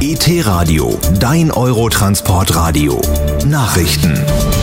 ET-Radio, dein Eurotransportradio. Nachrichten.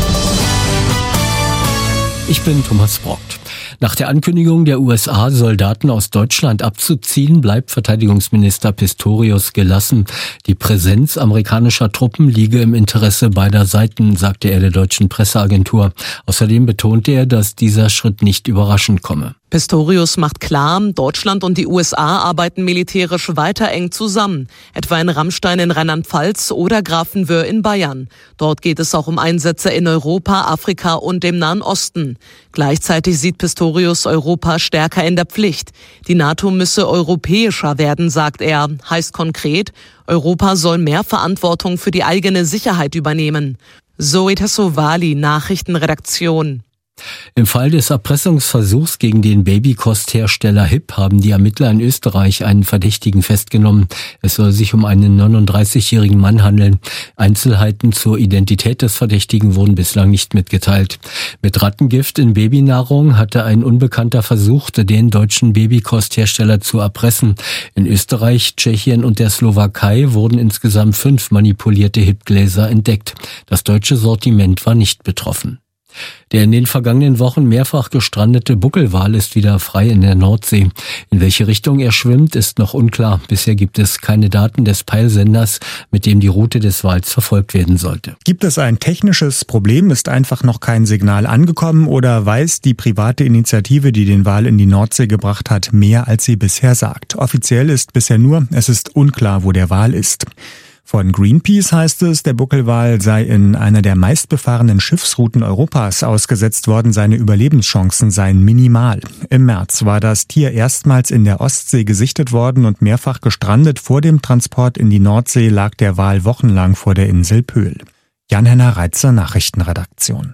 Ich bin Thomas Brockt. Nach der Ankündigung der USA, Soldaten aus Deutschland abzuziehen, bleibt Verteidigungsminister Pistorius gelassen. Die Präsenz amerikanischer Truppen liege im Interesse beider Seiten, sagte er der deutschen Presseagentur. Außerdem betonte er, dass dieser Schritt nicht überraschend komme. Pistorius macht klar, Deutschland und die USA arbeiten militärisch weiter eng zusammen, etwa in Rammstein in Rheinland-Pfalz oder Grafenwöhr in Bayern. Dort geht es auch um Einsätze in Europa, Afrika und dem Nahen Osten. Gleichzeitig sieht Pistorius Europa stärker in der Pflicht. Die NATO müsse europäischer werden, sagt er. Heißt konkret, Europa soll mehr Verantwortung für die eigene Sicherheit übernehmen. Zoe Tassovali, Nachrichtenredaktion. Im Fall des Erpressungsversuchs gegen den Babykosthersteller HIP haben die Ermittler in Österreich einen Verdächtigen festgenommen. Es soll sich um einen 39-jährigen Mann handeln. Einzelheiten zur Identität des Verdächtigen wurden bislang nicht mitgeteilt. Mit Rattengift in Babynahrung hatte ein Unbekannter versucht, den deutschen Babykosthersteller zu erpressen. In Österreich, Tschechien und der Slowakei wurden insgesamt 5 manipulierte HIP-Gläser entdeckt. Das deutsche Sortiment war nicht betroffen. Der in den vergangenen Wochen mehrfach gestrandete Buckelwal ist wieder frei in der Nordsee. In welche Richtung er schwimmt, ist noch unklar. Bisher gibt es keine Daten des Peilsenders, mit dem die Route des Wals verfolgt werden sollte. Gibt es ein technisches Problem? Ist einfach noch kein Signal angekommen? Oder weiß die private Initiative, die den Wal in die Nordsee gebracht hat, mehr als sie bisher sagt? Offiziell ist bisher nur, es ist unklar, wo der Wal ist. Von Greenpeace heißt es, der Buckelwal sei in einer der meistbefahrenen Schiffsrouten Europas ausgesetzt worden. Seine Überlebenschancen seien minimal. Im März war das Tier erstmals in der Ostsee gesichtet worden und mehrfach gestrandet. Vor dem Transport in die Nordsee lag der Wal wochenlang vor der Insel Pöhl. Jan-Henner Reitzer, Nachrichtenredaktion.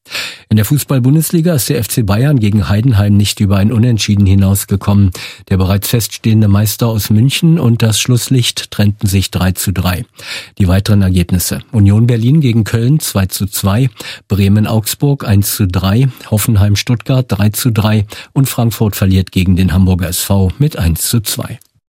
In der Fußball-Bundesliga ist der FC Bayern gegen Heidenheim nicht über ein Unentschieden hinausgekommen. Der bereits feststehende Meister aus München und das Schlusslicht trennten sich 3:3. Die weiteren Ergebnisse: Union Berlin gegen Köln 2:2, Bremen-Augsburg 1:3, Hoffenheim-Stuttgart 3:3 und Frankfurt verliert gegen den Hamburger SV mit 1:2.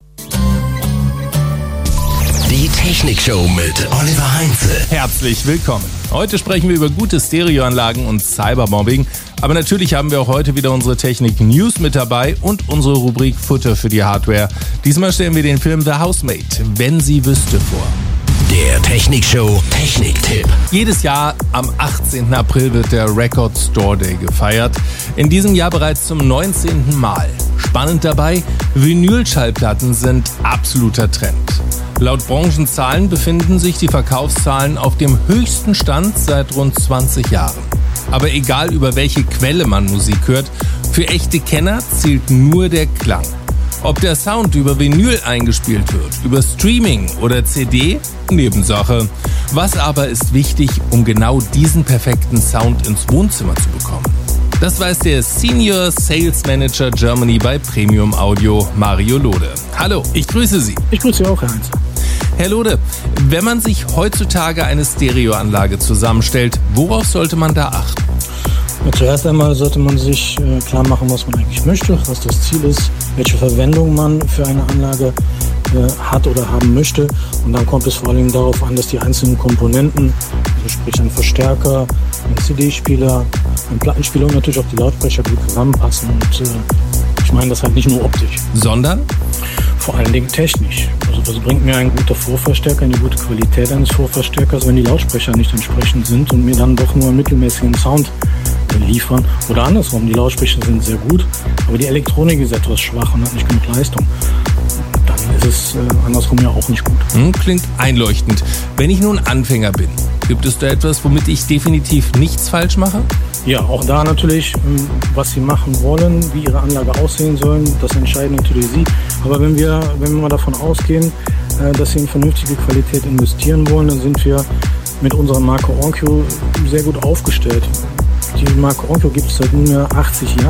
Die Technikshow mit Oliver Heinze. Herzlich willkommen. Heute sprechen wir über gute Stereoanlagen und Cybermobbing. Aber natürlich haben wir auch heute wieder unsere Technik-News mit dabei und unsere Rubrik Futter für die Hardware. Diesmal stellen wir den Film The Housemaid, wenn sie wüsste, vor. Der Technikshow Techniktipp. Jedes Jahr am 18. April wird der Record Store Day gefeiert. In diesem Jahr bereits zum 19. Mal. Spannend dabei, Vinylschallplatten sind absoluter Trend. Laut Branchenzahlen befinden sich die Verkaufszahlen auf dem höchsten Stand seit rund 20 Jahren. Aber egal über welche Quelle man Musik hört, für echte Kenner zählt nur der Klang. Ob der Sound über Vinyl eingespielt wird, über Streaming oder CD, Nebensache. Was aber ist wichtig, um genau diesen perfekten Sound ins Wohnzimmer zu bekommen? Das weiß der Senior Sales Manager Germany bei Premium Audio, Mario Lode. Hallo, ich grüße Sie. Ich grüße Sie auch, Herr Heinz. Herr Lode, wenn man sich heutzutage eine Stereoanlage zusammenstellt, worauf sollte man da achten? Ja, zuerst einmal sollte man sich klar machen, was man eigentlich möchte, was das Ziel ist, welche Verwendung man für eine Anlage hat oder haben möchte. Und dann kommt es vor allem darauf an, dass die einzelnen Komponenten, also sprich ein Verstärker, ein CD-Spieler, ein Plattenspieler und natürlich auch die Lautsprecher gut zusammenpassen. Und ich meine das halt nicht nur optisch. Sondern? Vor allen Dingen technisch. Also was bringt mir ein guter Vorverstärker, eine gute Qualität eines Vorverstärkers, wenn die Lautsprecher nicht entsprechend sind und mir dann doch nur einen mittelmäßigen Sound liefern. Oder andersrum, die Lautsprecher sind sehr gut, aber die Elektronik ist etwas schwach und hat nicht genug Leistung. Dann ist es andersrum ja auch nicht gut. Klingt einleuchtend. Wenn ich nun Anfänger bin, gibt es da etwas, womit ich definitiv nichts falsch mache? Ja, auch da natürlich, was Sie machen wollen, wie Ihre Anlage aussehen sollen, das entscheiden natürlich Sie. Aber wenn wir mal davon ausgehen, dass Sie in vernünftige Qualität investieren wollen, dann sind wir mit unserer Marke Onkyo sehr gut aufgestellt. Die Marke Onkyo gibt es seit nunmehr 80 Jahren.